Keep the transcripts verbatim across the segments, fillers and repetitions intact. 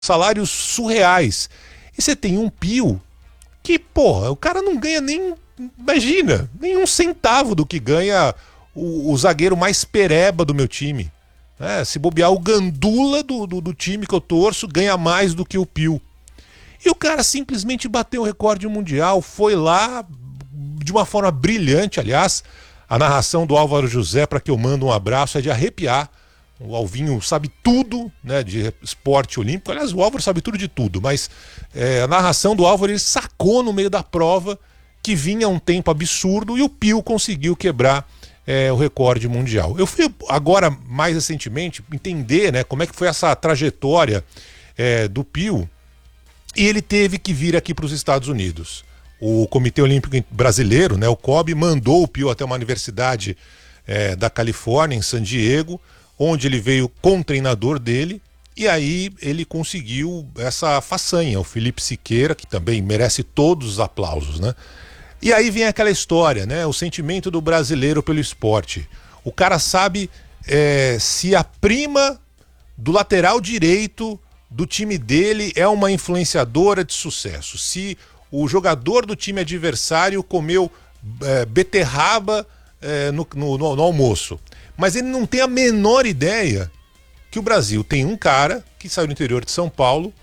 salários surreais. E você tem um Pio que, porra, o cara não ganha nem, imagina, nem um centavo do que ganha o, o zagueiro mais pereba do meu time. É, se bobear, o gandula do, do, do time que eu torço ganha mais do que o Pio. E o cara simplesmente bateu o recorde mundial, foi lá de uma forma brilhante, aliás. A narração do Álvaro José, para que eu mando um abraço, é de arrepiar. O Alvinho sabe tudo, né, de esporte olímpico. Aliás, o Álvaro sabe tudo de tudo, mas é, a narração do Álvaro, ele sacou no meio da prova que vinha um tempo absurdo e o Pio conseguiu quebrar é, o recorde mundial. Eu fui agora, mais recentemente, entender, né, como é que foi essa trajetória é, do Pio, e ele teve que vir aqui para os Estados Unidos. O Comitê Olímpico Brasileiro, né, o C O B, mandou o Pio até uma universidade é, da Califórnia, em San Diego, onde ele veio com o treinador dele, e aí ele conseguiu essa façanha, o Felipe Siqueira, que também merece todos os aplausos, né? E aí vem aquela história, né? O sentimento do brasileiro pelo esporte. O cara sabe é, se a prima do lateral direito do time dele é uma influenciadora de sucesso, se o jogador do time adversário comeu é, beterraba é, no, no, no almoço. Mas ele não tem a menor ideia que o Brasil tem um cara que saiu do interior de São Paulo,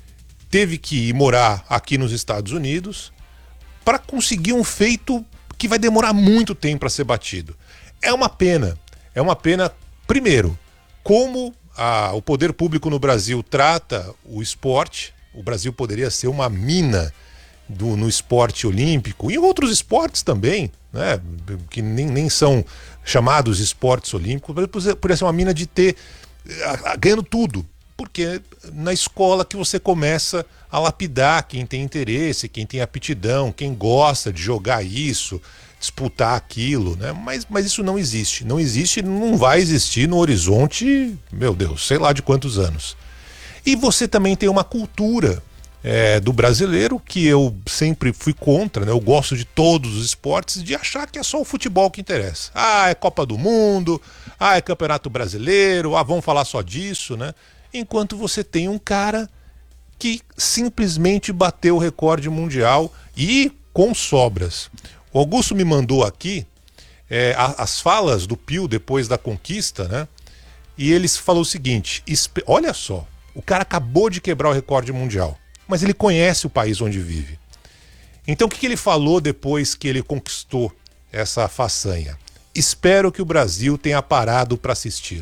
teve que ir morar aqui nos Estados Unidos para conseguir um feito que vai demorar muito tempo para ser batido. É uma pena, é uma pena, primeiro, como a, o poder público no Brasil trata o esporte. O Brasil poderia ser uma mina do, no esporte olímpico e em outros esportes também, né, que nem, nem são chamados esportes olímpicos, mas poderia ser uma mina de ter a, a, ganhando tudo, porque na escola que você começa a lapidar quem tem interesse, quem tem aptidão, quem gosta de jogar isso, disputar aquilo, né? Mas, mas isso não existe, não existe, não vai existir no horizonte, meu Deus, sei lá de quantos anos. E você também tem uma cultura É, do brasileiro, que eu sempre fui contra, né? Eu gosto de todos os esportes, de achar que é só o futebol que interessa. Ah, é Copa do Mundo, ah, é Campeonato Brasileiro, ah, vamos falar só disso, né? Enquanto você tem um cara que simplesmente bateu o recorde mundial e com sobras. O Augusto me mandou aqui é, a, as falas do Pio depois da conquista, né? E ele falou o seguinte, olha só, o cara acabou de quebrar o recorde mundial, mas ele conhece o país onde vive. Então o que ele falou depois que ele conquistou essa façanha? Espero que o Brasil tenha parado para assistir.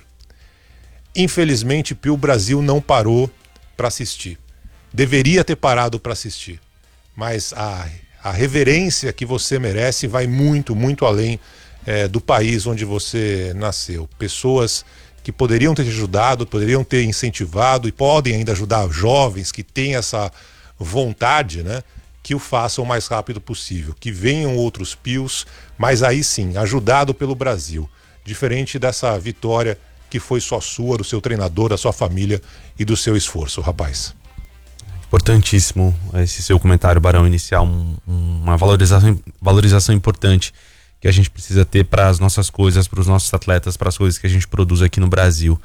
Infelizmente, Pio, o Brasil não parou para assistir. Deveria ter parado para assistir. Mas a, a reverência que você merece vai muito, muito além é, do país onde você nasceu. Pessoas que poderiam ter te ajudado, poderiam ter incentivado e podem ainda ajudar jovens que têm essa vontade, né, que o façam o mais rápido possível, que venham outros Pios, mas aí sim, ajudado pelo Brasil, diferente dessa vitória que foi só sua, do seu treinador, da sua família e do seu esforço, rapaz. Importantíssimo esse seu comentário, Barão, inicial, um, uma valorização, valorização importante que a gente precisa ter para as nossas coisas, para os nossos atletas, para as coisas que a gente produz aqui no Brasil.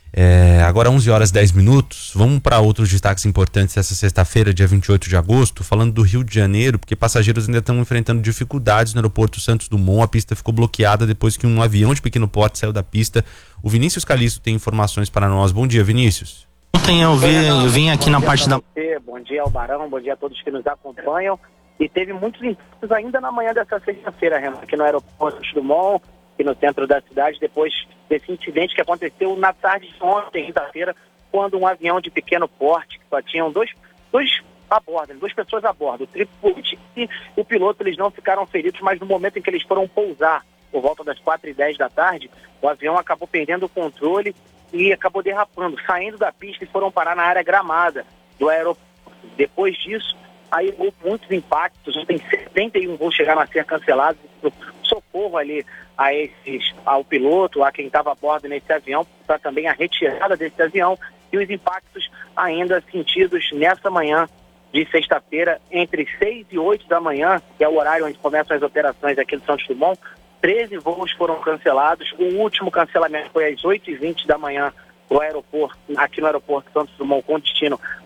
É, agora onze horas e dez minutos, vamos para outros destaques importantes essa sexta-feira, dia vinte e oito de agosto, falando do Rio de Janeiro, porque passageiros ainda estão enfrentando dificuldades no aeroporto Santos Dumont. A pista ficou bloqueada depois que um avião de pequeno porte saiu da pista. O Vinícius Calisto tem informações para nós. Bom dia, Vinícius. Ontem eu, vi, eu vim aqui na parte da... Bom dia ao Barão, bom dia a todos que nos acompanham. E teve muitos impactos ainda na manhã dessa sexta-feira, Renan, aqui no aeroporto Santos Dumont, aqui no centro da cidade, depois desse incidente que aconteceu na tarde de ontem, quinta-feira, quando um avião de pequeno porte, que só tinham dois, dois a bordo, duas pessoas a bordo, o tripulante e o piloto, eles não ficaram feridos, mas no momento em que eles foram pousar, por volta das quatro e dez da tarde, o avião acabou perdendo o controle e acabou derrapando, saindo da pista e foram parar na área gramada do aeroporto. Depois disso, aí houve muitos impactos, tem setenta e um voos chegaram a ser cancelados, socorro ali a esses, ao piloto, a quem estava a bordo nesse avião, para também a retirada desse avião e os impactos ainda sentidos nessa manhã de sexta-feira, entre seis e oito da manhã, que é o horário onde começam as operações aqui do Santos Dumont. treze voos foram cancelados, o último cancelamento foi às oito e vinte da manhã o aeroporto, aqui no aeroporto Santos Dumont com destino